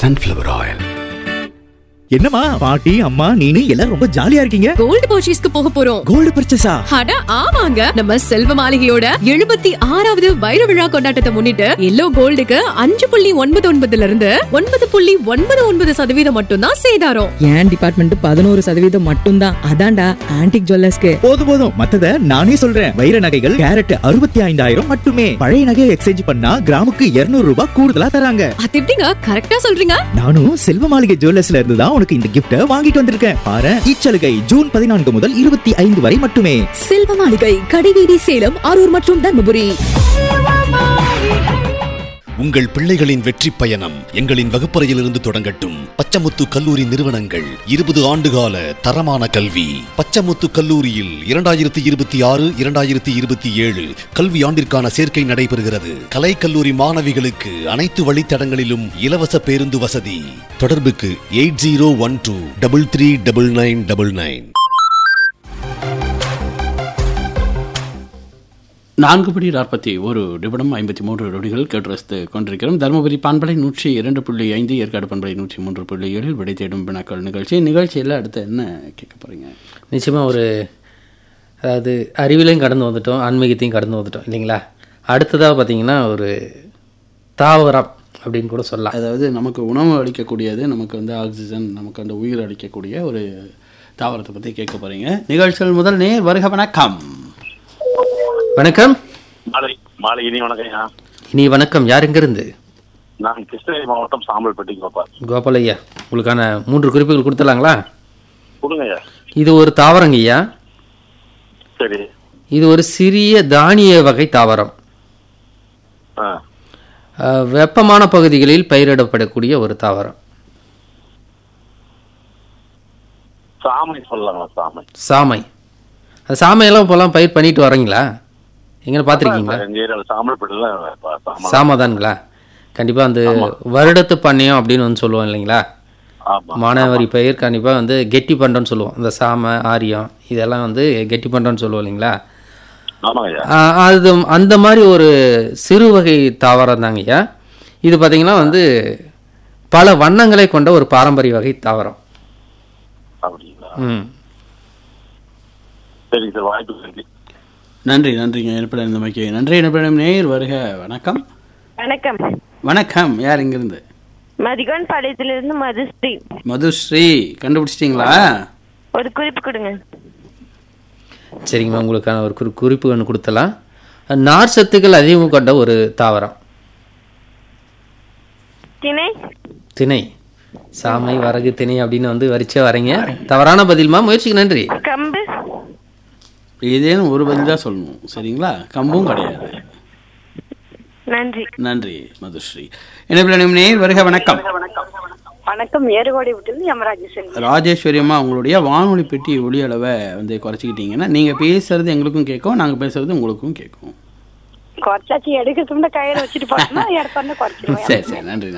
Sunflower oil. என்னம்மா பாட்டி அம்மா நீனு எல்லாரும் ரொம்ப ஜாலியா இருக்கீங்க. கோல்டு பர்ச்சேஸ்க்கு போக போறோம். கோல்டு பர்ச்சேஸா? அட ஆமாங்க, நம்ம செல்வ மாளிகையோட 76வது வைர விழா கொண்டாட்டத்தை முன்னிட்டு எல்லோ கோல்டுக்கு 5.99 இருந்து 9.99% மட்டும் தான் சேதாரம். என் டிபார்ட்மெண்ட் 11% மட்டும் தான். அதான்டா ஆன்டிக் ஜுவல்லர்ஸ்க்கு. போதும் மத்தத நானே சொல்றேன். வைர நகைகள் கேரட் 65,000 மட்டுமே. பழைய நகையை எக்ஸ்சேஞ்ச் பண்ணா கிராமுக்கு 200 ரூபாய் கூடுதலா தராங்க. அது எப்படிங்க கரெக்டா சொல்றீங்க? நானும் செல்வ மாளிகை ஜுவல்லர்ஸ்ல இருந்து தான் உனக்கு இந்த கிஃப்ட வாங்கிட்டு வந்திருக்கேன். பாரு, இச்சலுகை ஜூன் 14 முதல் 25 வரை மட்டுமே. செல்வ மாளிகை, கடைவீதி, சேலம், அரூர் மற்றும் தர்மபுரி. உங்கள் பிள்ளைகளின் வெற்றி பயணம் எங்களின் வகுப்பறையிலிருந்து தொடங்கட்டும். பச்சமுத்து கல்லூரி நிறுவனங்கள் 20 ஆண்டுகால தரமான கல்வி. பச்சமுத்து கல்லூரியில் 2026-2027 கல்வி ஆண்டிற்கான சேர்க்கை நடைபெறுகிறது. கலை கல்லூரி மாணவிகளுக்கு அனைத்து வழித்தடங்களிலும் இலவச பேருந்து வசதி. தொடர்புக்கு 8012339999. 4:41 நொடிகள் கேட்டு ரசித்து கொண்டிருக்கிறோம். தருமபுரி பண்பலை 102.5, ஏற்காடு பண்பலை 103.7 விடை தேடும் வினாக்கள் நிகழ்ச்சியில் அடுத்து என்ன கேட்க போகிறீங்க? நிச்சயமாக அதாவது அறிவியலையும் கடந்து வந்துட்டோம், ஆன்மீகத்தையும் கடந்து வந்துட்டோம் இல்லைங்களா? அடுத்ததாக பார்த்தீங்கன்னா ஒரு தாவரம் அப்படின்னு கூட சொல்லலாம். அதாவது நமக்கு உணவு அளிக்கக்கூடியது, நமக்கு ஆக்சிஜன், நமக்கு உயிர் அளிக்கக்கூடிய ஒரு தாவரத்தை பற்றி கேட்க போகிறீங்க. நிகழ்ச்சிகள் முதல் நேர் வருக. வணக்கம். வணக்கம். மாலை இனி வணக்கம். இனி வணக்கம். யார் எங்கிருந்து? நான் கிருஷ்ணகிரி மாவட்டம் சாம்பல்பட்டி கோபால். கோபால் ஐயா, உங்களுக்கான 3 குறிப்புகள் கொடுத்துடலாங்களா? கொடுங்க ஐயா. இது ஒரு தாவரங்க ஐயா. சரி. இது ஒரு சிறிய தானிய வகை தாவரம். வெப்பமான பகுதிகளில் பயிரிடப்படக்கூடிய ஒரு தாவரம். சாமை சொல்லலாங்களா? சாமை. சாமையெல்லாம் இப்போலாம் பயிர் பண்ணிட்டு வரீங்களா? எங்கே பார்த்துருக்கீங்களா? சாமதான்களா? கண்டிப்பாக வருடத்து பண்ணையம் அப்படின்னு சொல்லுவோம் இல்லைங்களா? மானாவாரி பயிர் கண்டிப்பாக கெட்டி பண்டம்னு சொல்லுவோம். இந்த சாமை, ஆரியம் இதெல்லாம் கெட்டி பண்டம்னு சொல்லுவோம் இல்லைங்களா? அது அந்த மாதிரி ஒரு சிறு வகை தாவரம் தாங்க ஐயா. இது பார்த்தீங்கன்னா பல வண்ணங்களை கொண்ட ஒரு பாரம்பரிய வகை தாவரம். நன்றி. நன்றிங்க. ஏற்பட நன்றி. நேர் வருக. வணக்கம். வணக்கம். வணக்கம். யார் இங்கிருந்து? மதிகோன் பாளையத்திலிருந்து மதுஸ்ரீ. மதுஸ்ரீ, கண்டுபிடிச்சிட்டீங்களா? ஒரு குறிப்பு கொடுங்க. சரிங்கம்மா, உங்களுக்கான ஒரு குறிப்பு ஒன்று கொடுத்தலாம். நார் சத்துக்கள் அதிகம் கொண்ட ஒரு தாவரம். திணை. திணை. சாமை, வரகு, திணை அப்படின்னு வரிச்சே வரீங்க. தவறான பதில்மா. முயற்சிக்கு நன்றி. கம்பு. ஏதேனும் ஒரு பதில் தான் சொல்லணும், சரிங்களா? கம்பும் கிடையாது. நன்றி. நன்றி மதுஸ்ரீ. என்ன நேர் வருக. வணக்கம். வணக்கம். ஏறுகோடி விட்டு யமராஜேஸ்வரி. ராஜேஸ்வரியம்மா, உங்களுடைய வானொலி பெட்டி ஒளி அளவை குறைச்சிக்கிட்டீங்கன்னா நீங்க பேசுறது எங்களுக்கும் கேட்கும், நாங்க பேசுறது உங்களுக்கும் கேட்கும். குறைச்சாச்சு எடுக்கிறதுக்கு கையில வச்சுட்டு போட்டோம்னா இடத்த குறைச்சிருவோம். சரி. நன்றி.